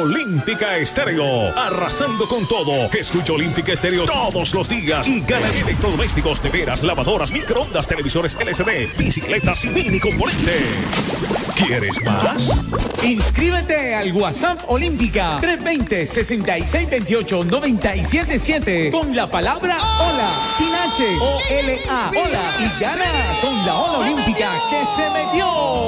Olímpica Estéreo, arrasando con todo. Escucha Olímpica Estéreo todos los días y gana electrodomésticos, neveras, lavadoras, microondas, televisores LCD, bicicletas y mini componentes. ¿Quieres más? Inscríbete al WhatsApp Olímpica 320-6628-977 con la palabra hola, sin H, O-L-A, hola, y gana con la ola olímpica que se metió.